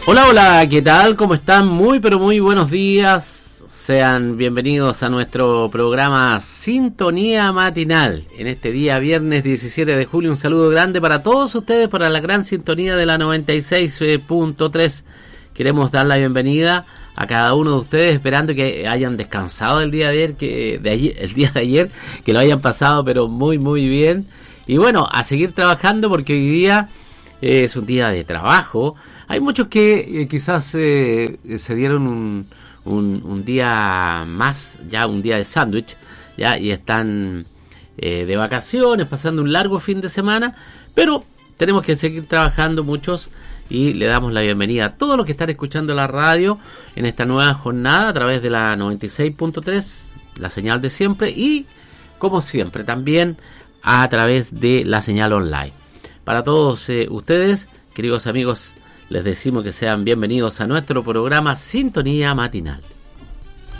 Hola, hola, ¿qué tal? ¿Cómo están? Muy, pero muy buenos días. Sean bienvenidos a nuestro programa Sintonía Matinal. En este día, viernes 17 de julio, un saludo grande para todos ustedes, para la gran sintonía de la 96.3. Queremos dar la bienvenida a cada uno de ustedes, esperando que hayan descansado el día de ayer, el día de ayer, que lo hayan pasado, pero muy, muy bien. Y bueno, a seguir trabajando porque hoy día es un día de trabajo. Hay muchos que quizás se dieron un día más, ya un día de sándwich, ya, y están de vacaciones, pasando un largo fin de semana, pero tenemos que seguir trabajando muchos y le damos la bienvenida a todos los que están escuchando la radio en esta nueva jornada a través de la 96.3, la señal de siempre, y como siempre también a través de la señal online. Para todos ustedes, queridos amigos, les decimos que sean bienvenidos a nuestro programa Sintonía Matinal.